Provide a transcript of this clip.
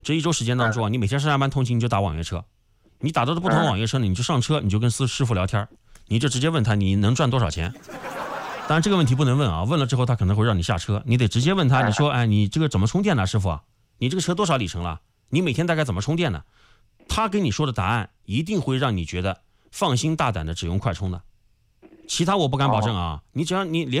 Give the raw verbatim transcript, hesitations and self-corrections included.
这一周时间当中啊，你每天上下班通勤你就打网约车，你打到的不同网约车呢，你就上车，你就跟师师傅聊天，你就直接问他你能赚多少钱。当然这个问题不能问啊，问了之后他可能会让你下车，你得直接问他，你说哎，你这个怎么充电呢，师傅？你这个车多少里程了？你每天大概怎么充电呢？他跟你说的答案一定会让你觉得放心大胆的只用快充的，其他我不敢保证啊。你只要你连